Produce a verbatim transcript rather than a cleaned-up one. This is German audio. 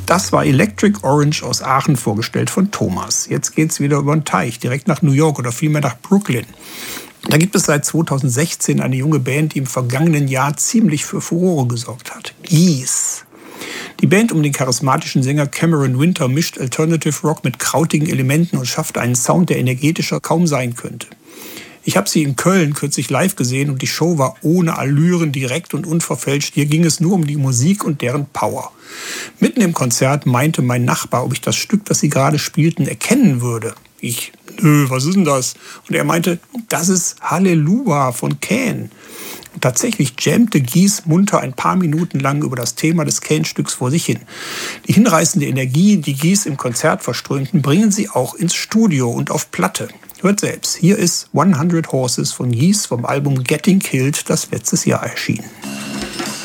Das war Electric Orange aus Aachen, vorgestellt von Thomas. Jetzt geht's wieder über den Teich, direkt nach New York oder vielmehr nach Brooklyn. Da gibt es seit zweitausendsechzehn eine junge Band, die im vergangenen Jahr ziemlich für Furore gesorgt hat. Geese. Die Band um den charismatischen Sänger Cameron Winter mischt Alternative Rock mit krautigen Elementen und schafft einen Sound, der energetischer kaum sein könnte. Ich habe sie in Köln kürzlich live gesehen und die Show war ohne Allüren, direkt und unverfälscht. Hier ging es nur um die Musik und deren Power. Mitten im Konzert meinte mein Nachbar, ob ich das Stück, das sie gerade spielten, erkennen würde. Ich, nö, was ist denn das? Und er meinte, das ist Halleluja von Can. Und tatsächlich jammte Geese munter ein paar Minuten lang über das Thema des Can-Stücks vor sich hin. Die hinreißende Energie, die Geese im Konzert verströmten, bringen sie auch ins Studio und auf Platte. Hört selbst, hier ist hundert Horses von Geese vom Album Getting Killed, das letztes Jahr erschien.